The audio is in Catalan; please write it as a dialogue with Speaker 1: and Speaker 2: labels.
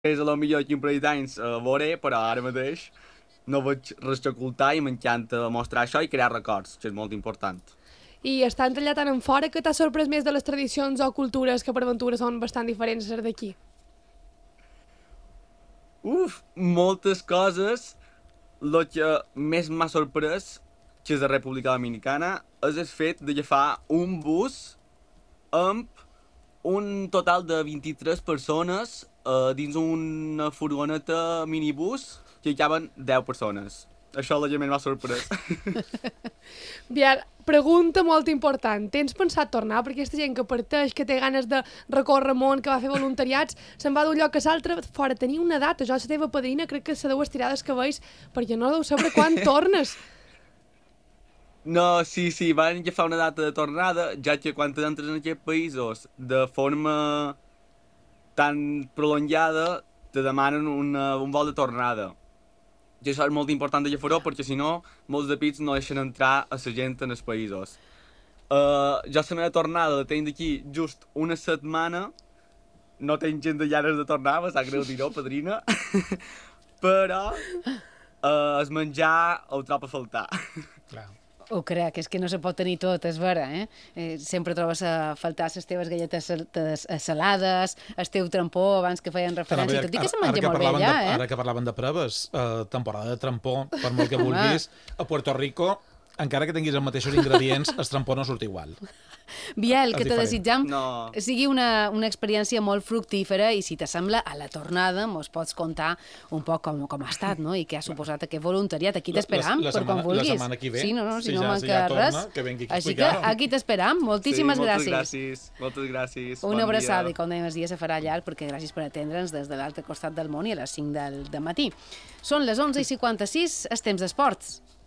Speaker 1: és a lo millor aquí un parell d'anys veuré, però ara mateix no veig res que ocultar i m'encanta mostrar això i crear records, que és molt important.
Speaker 2: I estant allà tan en fora, que t'ha sorprès més de les tradicions o cultures que per aventura són bastant diferents a les d'aquí?
Speaker 1: Moltes coses. El que més m'ha sorprès, que és de República Dominicana, és el fet d'agafar un bus amb un total de 23 persones dins una furgoneta minibús que hi caben 10 persones. Això la gent m'ha sorprès.
Speaker 2: Biel, pregunta molt important. Tens pensat tornar? Perquè aquesta gent que parteix, que té ganes de recórrer món, que va fer voluntariats, se'n va d'un lloc a l'altre, fora tenir una data. Jo, la teva padrina, crec que se deu estirar dels cabells, perquè no deu saber quan tornes.
Speaker 1: No, sí, van agafar una data de tornada, ja que quan entres en aquests països de forma tan prolongada, te demanen un vol de tornada. I això és molt important de fer-ho perquè si no, molts de pits no deixen entrar a la gent en els països. Jo la meva tornada la tinc d'aquí just una setmana, no tinc gent de llanes de tornar, me sap greu dir-ho, padrina, però el menjar ho trobo a faltar.
Speaker 3: Clar.
Speaker 4: Ho crec, és que no se pot tenir tot, és vera, eh? Sempre trobes a faltar les teves galletes salades, el teu trampó, abans que feien referència, tot i que se menja molt bé allà, eh?
Speaker 3: Ara que parlaven de proves, temporada de trampó, per molt que vulguis, a Puerto Rico, encara que tinguis els mateixos ingredients, el trampó no surt igual.
Speaker 4: Biel, que te desitjam
Speaker 1: No.
Speaker 4: sigui una experiència molt fructífera i si t'assembla, a la tornada mos pots contar un poc com ha estat, no? I què ha suposat aquest voluntariat. Aquí t'esperam, per quan vulguis.
Speaker 3: La setmana que ve,
Speaker 4: sí, si no
Speaker 3: ja
Speaker 4: manca
Speaker 3: torna,
Speaker 4: res.
Speaker 3: que vengui aquí a
Speaker 4: Així que
Speaker 3: explicar-ho.
Speaker 4: aquí t'esperam. Moltíssimes
Speaker 1: gràcies. Moltes gràcies.
Speaker 4: Una
Speaker 1: Bon
Speaker 4: abraçada
Speaker 1: dia.
Speaker 4: i com dèiem el dia se farà llarg perquè gràcies per atendre'ns des de l'altre costat del món i a les 5 del matí. Són les 11:56, és temps d'esports.